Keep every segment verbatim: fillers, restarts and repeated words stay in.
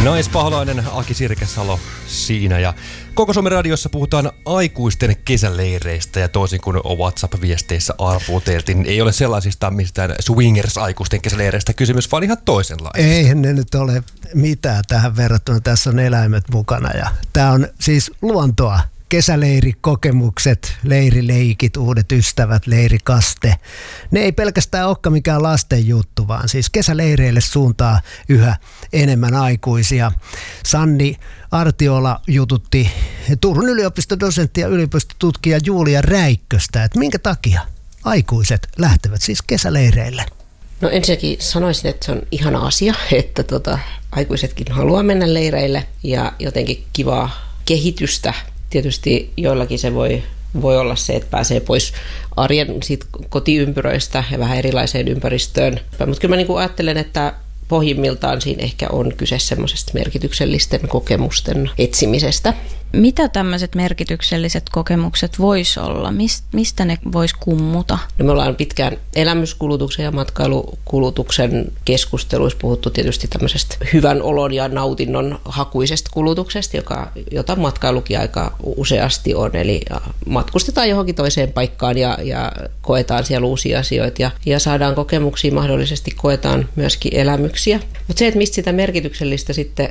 Naispaholainen Aki Sirkesalo siinä ja Koko Suomen radiossa puhutaan aikuisten kesäleireistä ja toisin kuin WhatsApp-viesteissä arvuuteltiin, niin ei ole sellaisista mistään swingers-aikuisten kesäleireistä kysymys, vaan ihan toisenlaista. Eihän ne nyt ole mitään tähän verrattuna. Tässä on eläimet mukana ja tämä on siis luontoa. Kesäleirikokemukset, leirileikit, uudet ystävät, leirikaste. Ne ei pelkästään olekaan mikään lasten juttu, vaan siis kesäleireille suuntaa yhä enemmän aikuisia. Sanni Artiola jututti Turun yliopiston dosentti ja yliopistotutkija Julia Räikköstä, että minkä takia aikuiset lähtevät siis kesäleireille. No ensinnäkin sanoisin, että se on ihana asia, että tota, aikuisetkin haluaa mennä leireille ja jotenkin kivaa kehitystä. Tietysti joillakin se voi, voi olla se, että pääsee pois arjen siitä kotiympyröistä ja vähän erilaiseen ympäristöön. Mutta kyllä mä niin kuin ajattelen, että pohjimmiltaan siinä ehkä on kyse semmoisesta merkityksellisten kokemusten etsimisestä. Mitä tämmöiset merkitykselliset kokemukset vois olla? Mist, mistä ne vois kummuta? No me ollaan pitkään elämyskulutuksen ja matkailukulutuksen keskusteluissa puhuttu tietysti tämmöisestä hyvän olon ja nautinnon hakuisesta kulutuksesta, joka, jota matkailukin aika useasti on. Eli matkustetaan johonkin toiseen paikkaan ja, ja koetaan siellä uusia asioita ja, ja saadaan kokemuksia, mahdollisesti koetaan myöskin elämyksiä. Mutta se, että mistä sitä merkityksellistä sitten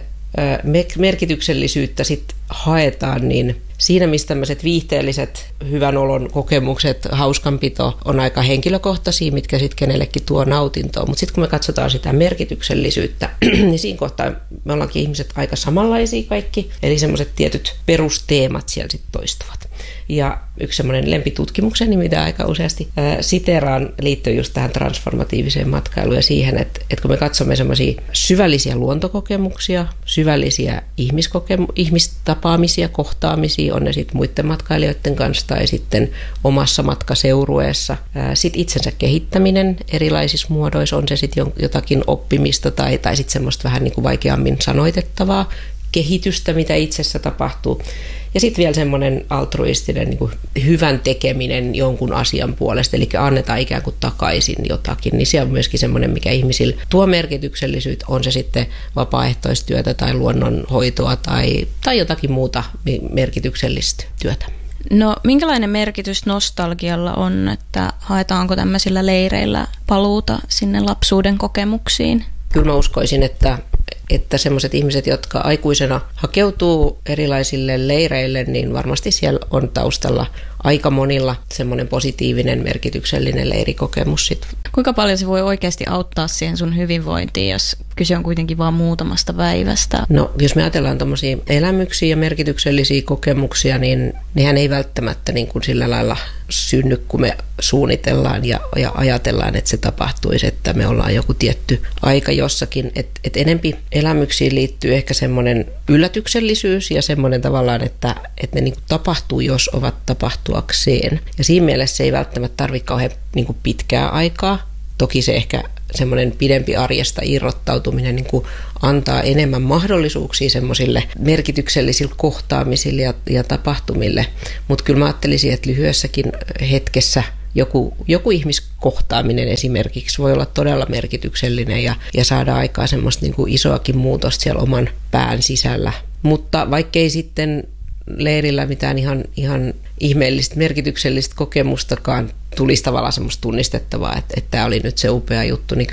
merkityksellisyyttä sit haetaan, niin siinä missä tämmöiset viihteelliset hyvän olon kokemukset, hauskanpito on aika henkilökohtaisia, mitkä sitten kenellekin tuo nautintoa. Mutta sitten kun me katsotaan sitä merkityksellisyyttä, niin siinä kohtaa me ollaankin ihmiset aika samanlaisia kaikki. Eli semmoiset tietyt perusteemat siellä sitten toistuvat. Ja yksi semmoinen lempitutkimukseni, mitä aika useasti ää, siteraan, liittyy just tähän transformatiiviseen matkailuun ja siihen, että, että kun me katsomme semmoisia syvällisiä luontokokemuksia, syvällisiä ihmiskokemu- ihmistapaamisia, kohtaamisia, on ne sitten muiden matkailijoiden kanssa tai sitten omassa matkaseurueessa. Sitten itsensä kehittäminen erilaisissa muodoissa, on se sitten jotakin oppimista tai, tai sitten semmoista vähän niin kuin vaikeammin sanoitettavaa kehitystä, mitä itsessä tapahtuu. Ja sitten vielä semmoinen altruistinen niin kuin hyvän tekeminen jonkun asian puolesta, eli annetaan ikään kuin takaisin jotakin, niin se on myöskin semmoinen, mikä ihmisillä tuo merkityksellisyyttä, on se sitten vapaaehtoistyötä tai luonnonhoitoa tai, tai jotakin muuta merkityksellistä työtä. No minkälainen merkitys nostalgialla on, että haetaanko tämmöisillä leireillä paluuta sinne lapsuuden kokemuksiin? Kyllä mä uskoisin, että että semmoiset ihmiset, jotka aikuisena hakeutuu erilaisille leireille, niin varmasti siellä on taustalla aika monilla semmoinen positiivinen, merkityksellinen leirikokemus. Sit. Kuinka paljon se voi oikeasti auttaa siihen sun hyvinvointiin, jos kyse on kuitenkin vaan muutamasta päivästä? No, jos me ajatellaan tommosia elämyksiä ja merkityksellisiä kokemuksia, niin nehän ei välttämättä niin kuin sillä lailla synny, kun me suunnitellaan ja, ja ajatellaan, että se tapahtuisi, että me ollaan joku tietty aika jossakin. Että et enempi elämyksiin liittyy ehkä semmoinen yllätyksellisyys ja semmoinen tavallaan, että, että ne niin kuin tapahtuu, jos ovat tapahtuakseen. Ja siinä mielessä se ei välttämättä tarvitse kauhean niin kuin pitkää aikaa. Toki se ehkä semmoinen pidempi arjesta irrottautuminen niin kuin antaa enemmän mahdollisuuksia semmoisille merkityksellisille kohtaamisille ja, ja tapahtumille. Mutta kyllä mä ajattelisin, että lyhyessäkin hetkessä joku, joku ihmiskohtaaminen esimerkiksi voi olla todella merkityksellinen ja, ja saada aikaan semmoista niin kuin isoakin muutosta siellä oman pään sisällä. Mutta vaikkei sitten leirillä mitään ihan, ihan ihmeellistä, merkityksellistä kokemustakaan tulisi tavallaan semmoista tunnistettavaa, että, että tämä oli nyt se upea juttu, niin